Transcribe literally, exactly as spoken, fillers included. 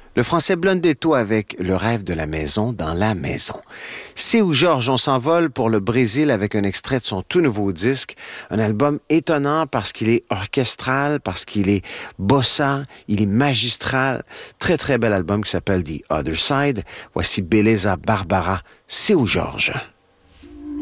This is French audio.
Le français Blondetto avec Le rêve de la maison dans la maison. C'est où Georges, on s'envole pour le Brésil avec un extrait de son tout nouveau disque. Un album étonnant parce qu'il est orchestral, parce qu'il est bossa, il est magistral. Très, très bel album qui s'appelle The Other Side. Voici Beleza Barbara. C'est où Georges.